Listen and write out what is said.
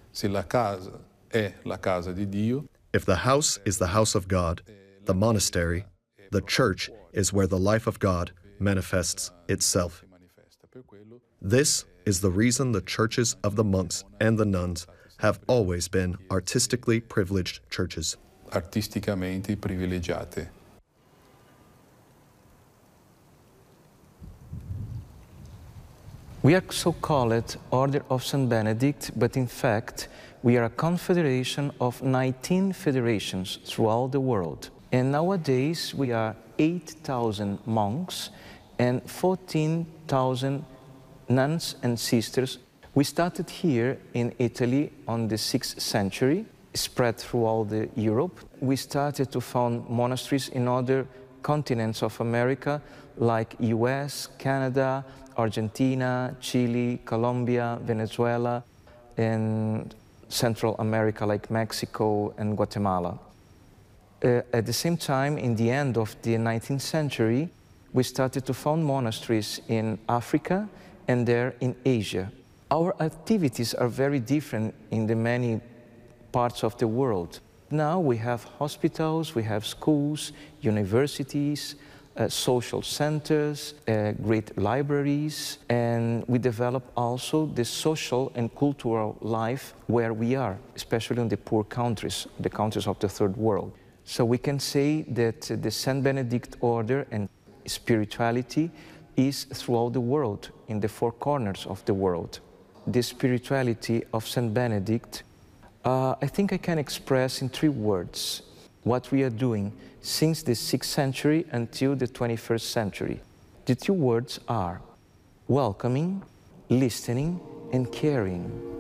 Se la casa è la casa di Dio, If the house is the house of God, the monastery, the church is where the life of God manifests itself. This is the reason the churches of the monks and the nuns have always been artistically privileged churches. artisticamente privilegiate. We are so-called Order of St. Benedict, but in fact, we are a confederation of 19 federations throughout the world. And nowadays, we are 8,000 monks and 14,000 nuns and sisters. We started here in Italy on the 6th century, spread throughout Europe. We started to found monasteries in other continents of America, like US, Canada, Argentina, Chile, Colombia, Venezuela, and Central America like Mexico and Guatemala. At the same time, in the end of the 19th century, we started to found monasteries in Africa and there in Asia. Our activities are very different in the many parts of the world. Now we have hospitals, we have schools, universities, social centers, great libraries, and we develop also the social and cultural life where we are, especially in the poor countries, the countries of the third world. So we can say that the St. Benedict order and spirituality is throughout the world, in the four corners of the world. The spirituality of St. Benedict, I think I can express in 3 words what we are doing since the 6th century until the 21st century. The 2 words are welcoming, listening, and caring.